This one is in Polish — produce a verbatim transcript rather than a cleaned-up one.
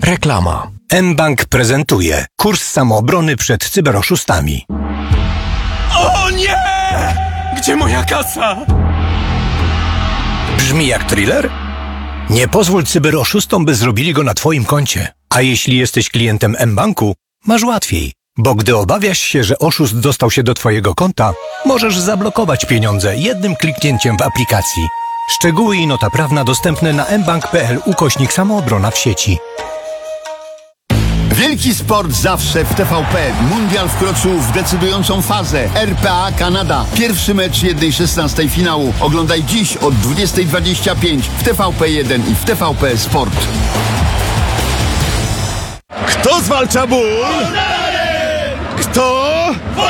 Reklama. mBank prezentuje kurs samoobrony przed cyberoszustami. O nie! Gdzie moja kasa? Brzmi jak thriller? Nie pozwól cyberoszustom, by zrobili go na twoim koncie. A jeśli jesteś klientem mBanku, masz łatwiej. Bo gdy obawiasz się, że oszust dostał się do twojego konta, możesz zablokować pieniądze jednym kliknięciem w aplikacji. Szczegóły i nota prawna dostępne na mbank.pl ukośnik samoobrona w sieci. Wielki sport zawsze w T V P. Mundial wkroczył w decydującą fazę. R P A Kanada. Pierwszy mecz jednej szesnastej finału. Oglądaj dziś od dwudziestej dwadzieścia pięć w T V P jeden i w T V P Sport. Kto zwalcza ból? Kto?